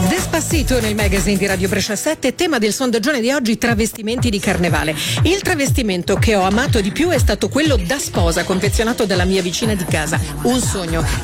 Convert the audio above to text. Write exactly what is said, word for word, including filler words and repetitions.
Despacito nel magazine di Radio Brescia sette, tema del sondaggione di oggi: travestimenti di carnevale. Il travestimento che ho amato di più è stato quello da sposa, confezionato dalla mia vicina di casa. Un sogno.